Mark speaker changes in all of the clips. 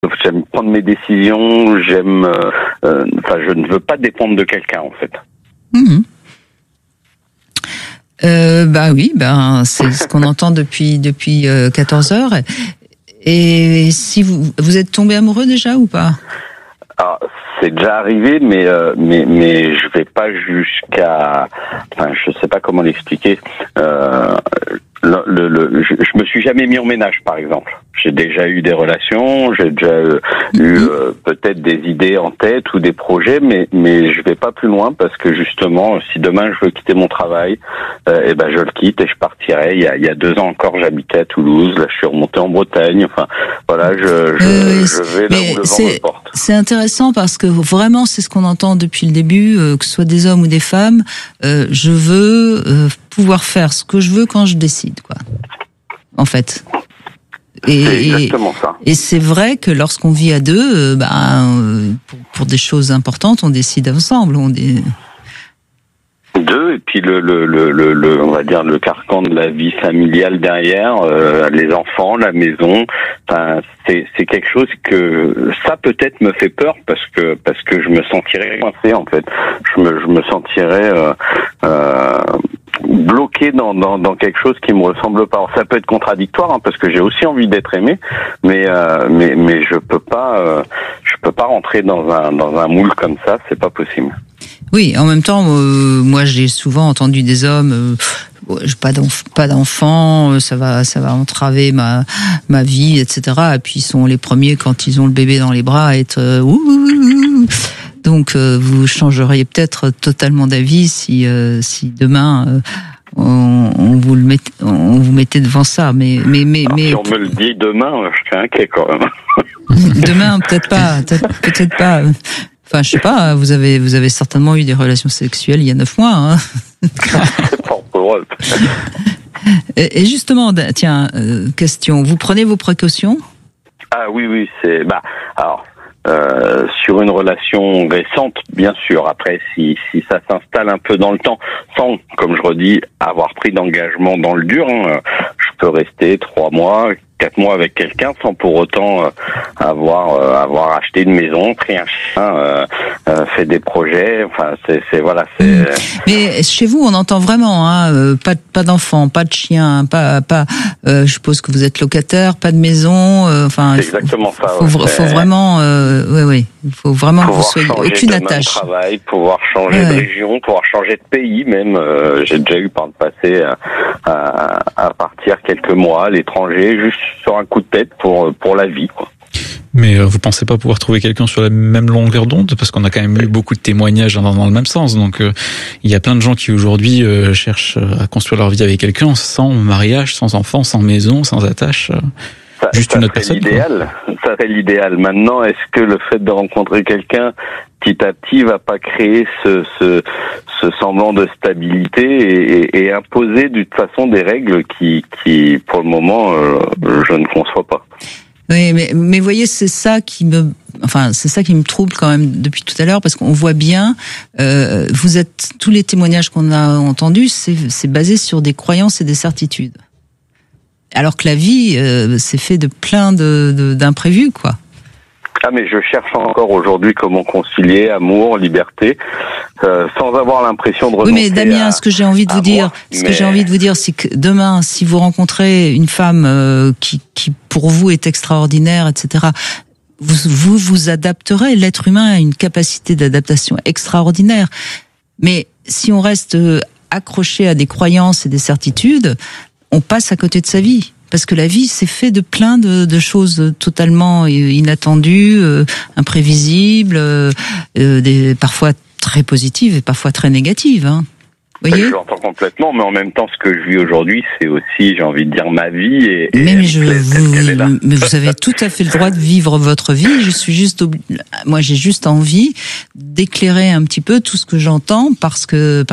Speaker 1: J'aime prendre mes décisions. Je ne veux pas dépendre de quelqu'un en fait.
Speaker 2: Oui, c'est ce qu'on entend depuis 14 heures. Et si vous êtes tombé amoureux déjà ou pas?
Speaker 1: Alors, c'est déjà arrivé, mais je vais pas jusqu'à, je sais pas comment l'expliquer. Je me suis jamais mis en ménage, par exemple. J'ai déjà eu des relations, j'ai déjà eu peut-être des idées en tête ou des projets, mais je vais pas plus loin parce que justement, si demain je veux quitter mon travail, je le quitte et je partirai. Il y a 2 ans encore, j'habitais à Toulouse. Là, je suis remonté en Bretagne. Enfin, voilà, je vais là où le vent me porte.
Speaker 2: C'est intéressant parce que vraiment, c'est ce qu'on entend depuis le début, que ce soit des hommes ou des femmes. Je veux pouvoir faire ce que je veux quand je décide, quoi. En fait.
Speaker 1: C'est exactement ça.
Speaker 2: Et c'est vrai que lorsqu'on vit à 2, pour des choses importantes, on décide ensemble.
Speaker 1: Et puis on va dire le carcan de la vie familiale derrière, les enfants, la maison. Enfin, c'est quelque chose que ça peut-être me fait peur parce que je me sentirais coincé en fait. Je me sentirais bloqué dans quelque chose qui me ressemble pas. Alors, ça peut être contradictoire parce que j'ai aussi envie d'être aimé, mais je peux pas rentrer dans un moule comme ça, c'est pas possible.
Speaker 2: Oui, en même temps, moi j'ai souvent entendu des hommes, pas d'enfants, ça va entraver ma vie, etc. Et puis ils sont les premiers quand ils ont le bébé dans les bras à être Donc vous changeriez peut-être totalement d'avis si demain on vous mettait devant ça. Mais
Speaker 1: si on me le dit demain, je suis inquiet quand même.
Speaker 2: Demain peut-être pas. Enfin, je sais pas, vous avez certainement eu des relations sexuelles il y a 9 mois, hein.
Speaker 1: C'est pas pour eux.
Speaker 2: Et justement, tiens, question, vous prenez vos précautions?
Speaker 1: Ah oui, sur une relation récente, bien sûr. Après, si ça s'installe un peu dans le temps, sans, comme je redis, avoir pris d'engagement dans le dur, je peux rester 3 mois, 4 mois avec quelqu'un sans pour autant avoir acheté une maison, pris un chien, fait des projets. Enfin, c'est.
Speaker 2: Mais chez vous, on entend vraiment, pas d'enfants, pas de chien, pas. Je suppose que vous êtes locataire, pas de maison.
Speaker 1: C'est exactement ça.
Speaker 2: Faut vraiment, oui. Il faut vraiment que vous soyez aucune attache.
Speaker 1: Travail, pouvoir changer de région, pouvoir changer de pays même. J'ai déjà eu par le passé à partir quelques mois à l'étranger, juste sur un coup de tête pour la vie, quoi.
Speaker 3: Mais vous pensez pas pouvoir trouver quelqu'un sur la même longueur d'onde? Parce qu'on a quand même eu beaucoup de témoignages dans le même sens. Donc il y a plein de gens qui aujourd'hui cherchent à construire leur vie avec quelqu'un sans mariage, sans enfant, sans maison, sans attache. Juste une autre personne.
Speaker 1: Ça serait l'idéal. Maintenant, est-ce que le fait de rencontrer quelqu'un petit à petit va pas créer ce semblant de stabilité et imposer d'une façon des règles qui pour le moment je ne conçois pas.
Speaker 2: Oui, mais voyez, c'est ça qui me trouble quand même depuis tout à l'heure, parce qu'on voit bien, tous les témoignages qu'on a entendus, c'est basé sur des croyances et des certitudes. Alors que la vie, c'est fait de plein d'imprévus, quoi.
Speaker 1: Ah, mais je cherche encore aujourd'hui comment concilier amour, liberté, sans avoir l'impression de renoncer.
Speaker 2: Oui, mais Damien, ce que j'ai envie de vous dire, c'est que demain, si vous rencontrez une femme qui pour vous est extraordinaire, etc., vous adapterez. L'être humain a une capacité d'adaptation extraordinaire. Mais si on reste accroché à des croyances et des certitudes, on passe à côté de sa vie. Parce que la vie, c'est fait de plein de choses totalement inattendues, imprévisibles, parfois très positives et parfois très négatives, hein. Voyez ?
Speaker 1: Je l'entends complètement, mais en même temps, ce que je vis aujourd'hui, c'est aussi, j'ai envie de dire, ma vie.
Speaker 2: Mais vous avez tout à fait le droit de vivre votre vie. Moi, j'ai juste envie d'éclairer un petit peu tout ce que j'entends, parce que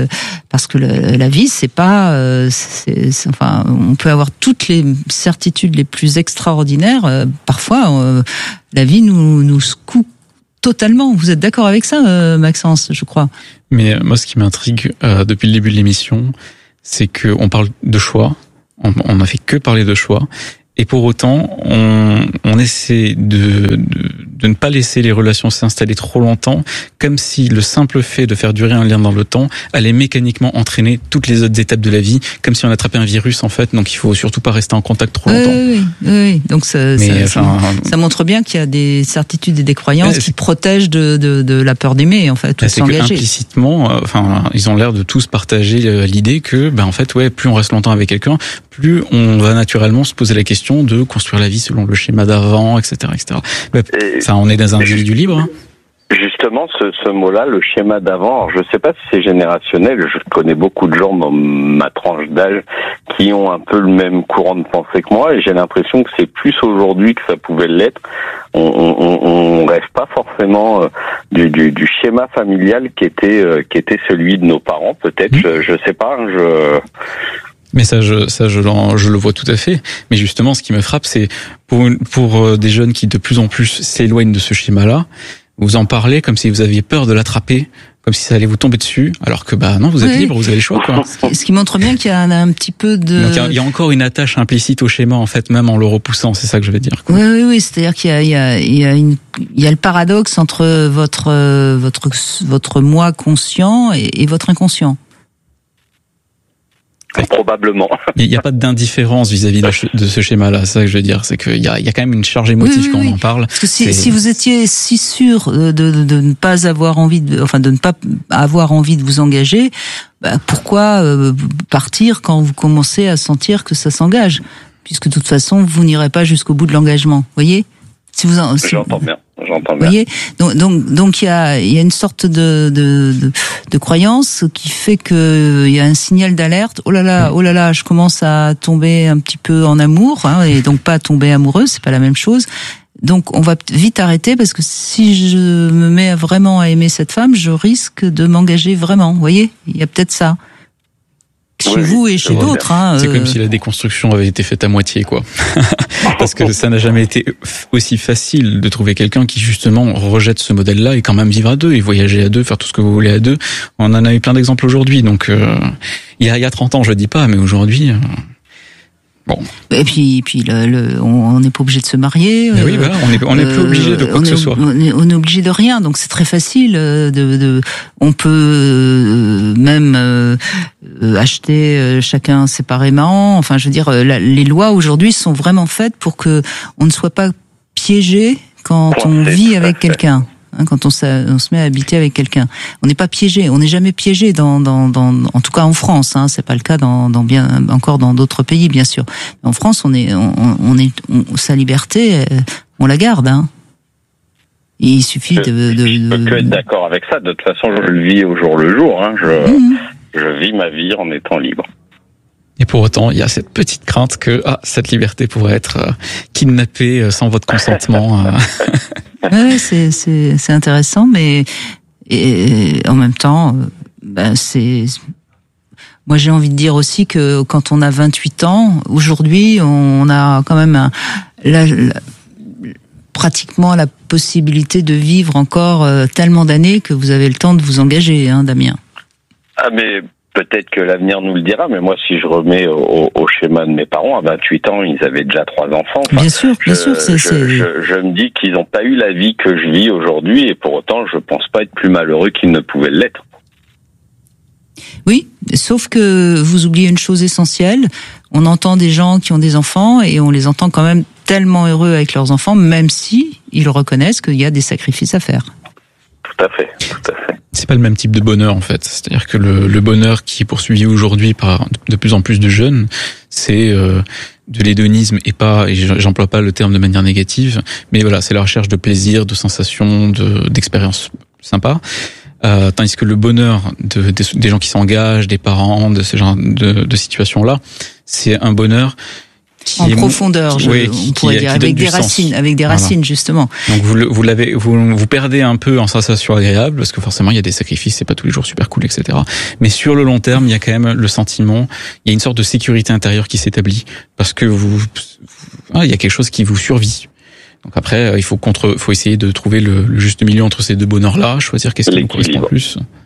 Speaker 2: la vie, c'est pas, enfin, on peut avoir toutes les certitudes les plus extraordinaires. Parfois, la vie nous secoue totalement. Vous êtes d'accord avec ça, Maxence, je crois?
Speaker 3: Mais moi, ce qui m'intrigue depuis le début de l'émission, c'est qu'on parle de choix. On n'a fait que parler de choix. Et pour autant, on essaie de ne pas laisser les relations s'installer trop longtemps, comme si le simple fait de faire durer un lien dans le temps allait mécaniquement entraîner toutes les autres étapes de la vie, comme si on attrapait un virus en fait. Donc il faut surtout pas rester en contact trop longtemps.
Speaker 2: Oui. Donc ça montre bien qu'il y a des certitudes et des croyances qui protègent de la peur d'aimer en fait, ou de s'engager.
Speaker 3: Implicitement, ils ont l'air de tous partager l'idée que, en fait, plus on reste longtemps avec quelqu'un, plus on va naturellement se poser la question de construire la vie selon le schéma d'avant, etc., etc. On est dans un individu libre. Hein.
Speaker 1: Justement, ce mot-là, le schéma d'avant, alors je sais pas si c'est générationnel, je connais beaucoup de gens dans ma tranche d'âge qui ont un peu le même courant de pensée que moi, et j'ai l'impression que c'est plus aujourd'hui que ça pouvait l'être. On rêve pas forcément du schéma familial qui était celui de nos parents, peut-être, je sais pas,
Speaker 3: Mais ça, je le vois tout à fait. Mais justement, ce qui me frappe, c'est pour des jeunes qui de plus en plus s'éloignent de ce schéma-là, vous en parlez comme si vous aviez peur de l'attraper, comme si ça allait vous tomber dessus, alors que non, vous êtes libre, vous avez le choix, quoi.
Speaker 2: Ce qui montre bien qu'il y a un petit peu de...
Speaker 3: Donc il y a encore une attache implicite au schéma, en fait, même en le repoussant, c'est ça que je veux dire, quoi.
Speaker 2: Oui, c'est-à-dire qu'il y a le paradoxe entre votre moi conscient et votre inconscient.
Speaker 1: Probablement.
Speaker 3: Il n'y a pas d'indifférence vis-à-vis de ce schéma-là. C'est ça que je veux dire. C'est qu'il y a quand même une charge émotive quand on en parle.
Speaker 2: Parce que si vous étiez si sûr de ne pas avoir envie de ne pas avoir envie de vous engager, pourquoi partir quand vous commencez à sentir que ça s'engage? Puisque de toute façon, vous n'irez pas jusqu'au bout de l'engagement. Voyez?
Speaker 1: J'entends bien.
Speaker 2: Vous voyez, donc il y a une sorte de croyance qui fait que il y a un signal d'alerte. Oh là là, je commence à tomber un petit peu en amour, et donc pas tomber amoureuse, c'est pas la même chose. Donc on va vite arrêter parce que si je me mets vraiment à aimer cette femme, je risque de m'engager vraiment. Vous voyez, il y a peut-être ça. Chez vous et chez d'autres.
Speaker 3: C'est comme si la déconstruction avait été faite à moitié, quoi. Parce que ça n'a jamais été aussi facile de trouver quelqu'un qui, justement, rejette ce modèle-là et quand même vivre à deux, et voyager à deux, faire tout ce que vous voulez à deux. On en a eu plein d'exemples aujourd'hui. Donc, il y a 30 ans, je dis pas, mais aujourd'hui... Bon.
Speaker 2: Et puis on n'est pas obligé de se marier.
Speaker 3: Oui, voilà, on n'est plus obligé de quoi que ce soit.
Speaker 2: On est obligé de rien, donc c'est très facile. On peut même acheter chacun séparément. Enfin, je veux dire, les lois aujourd'hui sont vraiment faites pour que on ne soit pas piégé quand on vit avec quelqu'un. Quand on se met à habiter avec quelqu'un, on n'est pas piégé, on n'est jamais piégé en tout cas en France, c'est pas le cas encore dans d'autres pays bien sûr. Mais en France, sa liberté, on la garde. Il suffit
Speaker 1: je peux que être d'accord avec ça. De toute façon, je le vis au jour le jour. Je vis ma vie en étant libre.
Speaker 3: Et pour autant, il y a cette petite crainte que cette liberté pourrait être kidnappée sans votre consentement.
Speaker 2: Oui, c'est intéressant, mais en même temps, moi j'ai envie de dire aussi que quand on a 28 ans, aujourd'hui, on a quand même pratiquement la possibilité de vivre encore tellement d'années que vous avez le temps de vous engager, Damien.
Speaker 1: Mais peut-être que l'avenir nous le dira, mais moi, si je remets au schéma de mes parents, à 28 ans, ils avaient déjà 3 enfants.
Speaker 2: Bien sûr.
Speaker 1: Je me dis qu'ils n'ont pas eu la vie que je vis aujourd'hui, et pour autant, je pense pas être plus malheureux qu'ils ne pouvaient l'être.
Speaker 2: Oui, sauf que vous oubliez une chose essentielle. On entend des gens qui ont des enfants, et on les entend quand même tellement heureux avec leurs enfants, même si ils reconnaissent qu'il y a des sacrifices à faire.
Speaker 1: Tout à fait.
Speaker 3: C'est pas le même type de bonheur, en fait. C'est-à-dire que le bonheur qui est poursuivi aujourd'hui par de plus en plus de jeunes, c'est de l'hédonisme et j'emploie pas le terme de manière négative, mais voilà, c'est la recherche de plaisir, de sensations, d'expériences sympas. Tandis que le bonheur des gens qui s'engagent, des parents, de ce genre de situations-là, c'est un bonheur
Speaker 2: en profondeur, on pourrait dire, avec des racines, justement.
Speaker 3: Donc vous perdez un peu en sensation agréable, parce que forcément il y a des sacrifices, c'est pas tous les jours super cool, etc. Mais sur le long terme, il y a quand même le sentiment, il y a une sorte de sécurité intérieure qui s'établit, parce que il y a quelque chose qui vous survit. Donc après, il faut essayer de trouver le juste milieu entre ces deux bonheurs-là, choisir qu'est-ce qui vous correspond plus.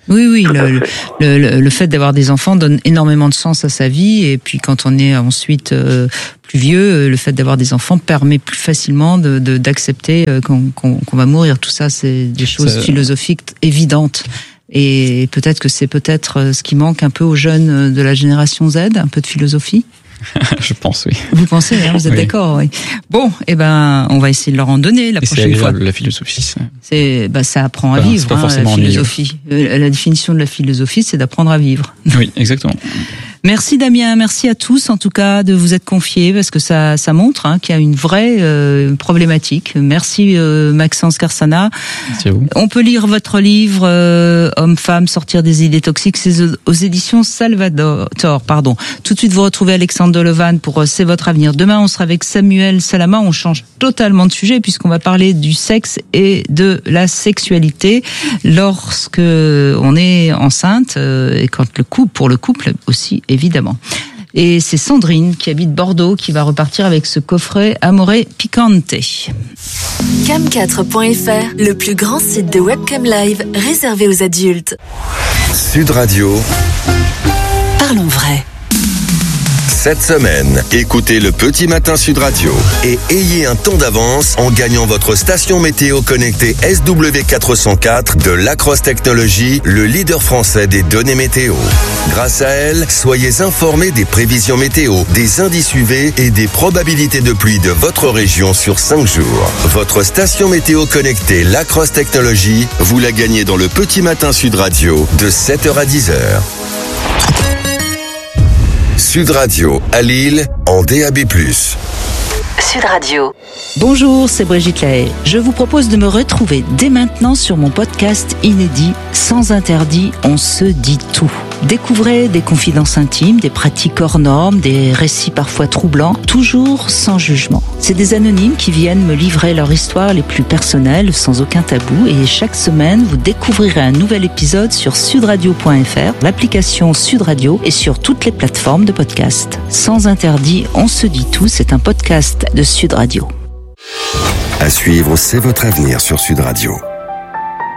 Speaker 2: Oui, le fait d'avoir des enfants donne énormément de sens à sa vie, et puis quand on est ensuite plus vieux, le fait d'avoir des enfants permet plus facilement d'accepter qu'on va mourir. Tout ça, c'est des choses philosophiques évidentes. Et peut-être que c'est ce qui manque un peu aux jeunes de la génération Z, un peu de philosophie.
Speaker 3: Je pense, oui.
Speaker 2: Vous pensez, hein, vous êtes d'accord, oui. Bon, on va essayer de leur en donner la prochaine fois.
Speaker 3: La philosophie,
Speaker 2: ça apprend à vivre,
Speaker 3: pas forcément
Speaker 2: la philosophie. La définition de la philosophie, c'est d'apprendre à vivre.
Speaker 3: Oui, exactement.
Speaker 2: Merci Damien, merci à tous en tout cas de vous être confiés, parce que ça montre qu'il y a une vraie problématique. Merci Maxence Carsana.
Speaker 3: Merci à vous.
Speaker 2: On peut lire votre livre Homme-Femme, sortir des idées toxiques, c'est aux éditions Salvator. Tout de suite vous retrouvez Alexandre Delevan pour C'est votre avenir. Demain on sera avec Samuel Salama, on change totalement de sujet puisqu'on va parler du sexe et de la sexualité lorsque on est enceinte et quand pour le couple aussi évidemment. Et c'est Sandrine qui habite Bordeaux qui va repartir avec ce coffret Amore Picante.
Speaker 4: Cam4.fr, le plus grand site de webcam live réservé aux adultes.
Speaker 5: Sud Radio.
Speaker 4: Parlons vrai.
Speaker 5: Cette semaine, écoutez le Petit Matin Sud Radio et ayez un temps d'avance en gagnant votre station météo connectée SW404 de Lacrosse Technologies, le leader français des données météo. Grâce à elle, soyez informés des prévisions météo, des indices UV et des probabilités de pluie de votre région sur 5 jours. Votre station météo connectée Lacrosse Technologies, vous la gagnez dans le Petit Matin Sud Radio de 7h à 10h. Sud Radio à Lille en DAB+.
Speaker 4: Sud Radio.
Speaker 2: Bonjour, c'est Brigitte Lahaye. Je vous propose de me retrouver dès maintenant sur mon podcast inédit Sans interdit, on se dit tout. Découvrez des confidences intimes, des pratiques hors normes, des récits parfois troublants, toujours sans jugement. C'est des anonymes qui viennent me livrer leur histoire les plus personnelles, sans aucun tabou, et chaque semaine, vous découvrirez un nouvel épisode sur sudradio.fr, l'application Sud Radio et sur toutes les plateformes de podcast. Sans interdit, on se dit tout, c'est un podcast de Sud Radio.
Speaker 5: À suivre, c'est votre avenir sur Sud Radio.